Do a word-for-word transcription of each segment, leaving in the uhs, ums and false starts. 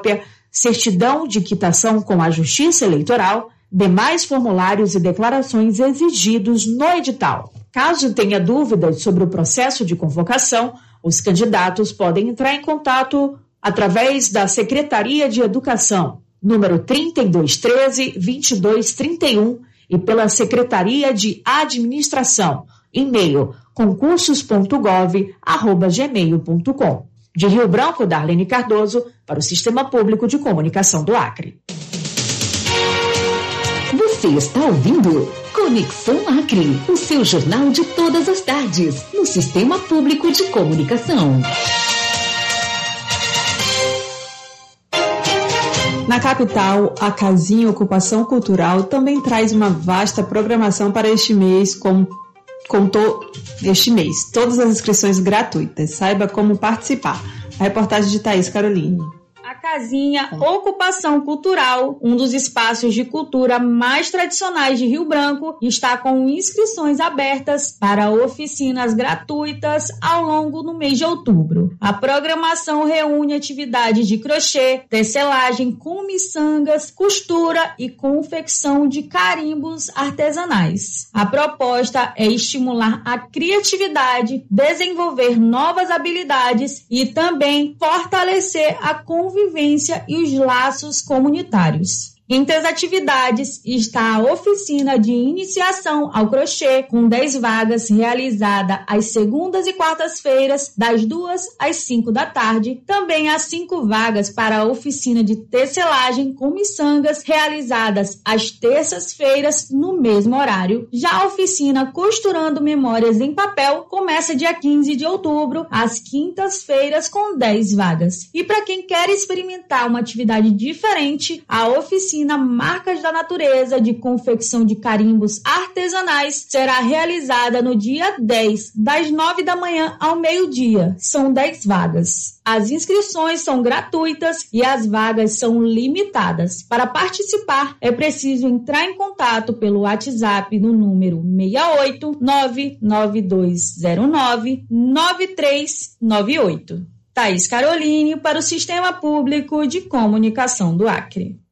cópia, certidão de quitação com a Justiça Eleitoral, demais formulários e declarações exigidos no edital. Caso tenha dúvidas sobre o processo de convocação, os candidatos podem entrar em contato através da Secretaria de Educação, número trinta e dois treze, vinte e dois trinta e um, e pela Secretaria de Administração, e-mail concursos ponto gov arroba gmail ponto com. De Rio Branco, Darlene Cardoso, para o Sistema Público de Comunicação do Acre. Você está ouvindo Conexão Acre, o seu jornal de todas as tardes, no Sistema Público de Comunicação. Na capital, a Casinha Ocupação Cultural também traz uma vasta programação para este mês, como contou este mês. Todas as inscrições gratuitas. Saiba como participar. A reportagem de Thaís Caroline. A Casinha Ocupação Cultural, um dos espaços de cultura mais tradicionais de Rio Branco, está com inscrições abertas para oficinas gratuitas ao longo do mês de outubro. A programação reúne atividades de crochê, tecelagem com miçangas, costura e confecção de carimbos artesanais. A proposta é estimular a criatividade, desenvolver novas habilidades e também fortalecer a convivência e os laços comunitários. Entre as atividades está a oficina de iniciação ao crochê, com dez vagas, realizada às segundas e quartas-feiras, das duas às cinco da tarde. Também há cinco vagas para a oficina de tecelagem com miçangas, realizadas às terças-feiras, no mesmo horário. Já a oficina Costurando Memórias em Papel começa dia quinze de outubro, às quintas-feiras, com dez vagas. E para quem quer experimentar uma atividade diferente, a oficina Marcas da Natureza de confecção de carimbos artesanais será realizada no dia dez, das nove da manhã ao meio-dia. São dez vagas. As inscrições são gratuitas e as vagas são limitadas. Para participar, é preciso entrar em contato pelo WhatsApp no número seis oito nove nove dois zero nove nove três nove oito. Thaís Caroline para o Sistema Público de Comunicação do Acre.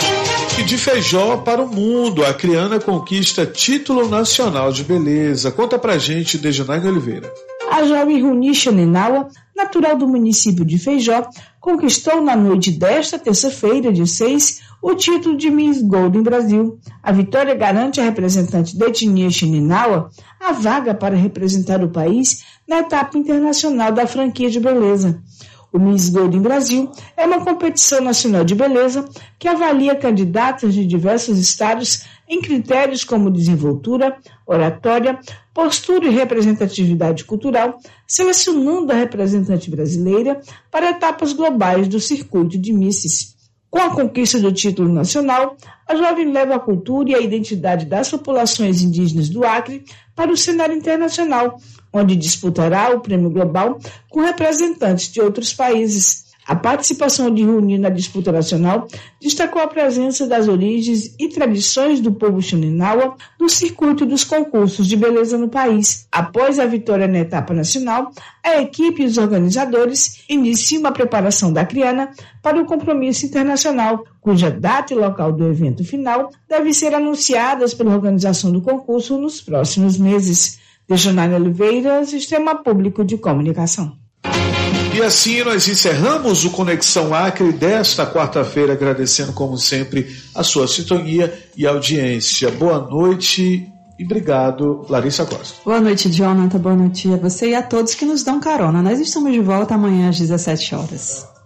E de Feijó para o mundo, a Acreana conquista título nacional de beleza. Conta pra gente, Dejanag Oliveira. A jovem Runisha Ninawa, natural do município de Feijó, conquistou na noite desta terça-feira, dia seis, o título de Miss Golden Brasil. A vitória garante à representante da etnia Ninawa a vaga para representar o país na etapa internacional da franquia de beleza. O Miss Golden Brasil é uma competição nacional de beleza que avalia candidatas de diversos estados em critérios como desenvoltura, oratória, postura e representatividade cultural, selecionando a representante brasileira para etapas globais do circuito de Misses. Com a conquista do título nacional, a jovem leva a cultura e a identidade das populações indígenas do Acre para o cenário internacional, onde disputará o prêmio global com representantes de outros países. A participação de Runi na disputa nacional destacou a presença das origens e tradições do povo Xuninawa no circuito dos concursos de beleza no país. Após a vitória na etapa nacional, a equipe e os organizadores iniciam a preparação da Acreana para o compromisso internacional, cuja data e local do evento final devem ser anunciadas pela organização do concurso nos próximos meses. Dejanag Oliveira, Sistema Público de Comunicação. E assim nós encerramos o Conexão Acre desta quarta-feira, agradecendo como sempre a sua sintonia e audiência. Boa noite e obrigado, Larissa Costa. Boa noite, Jonathan. Boa noite a você e a todos que nos dão carona. Nós estamos de volta amanhã às dezessete horas.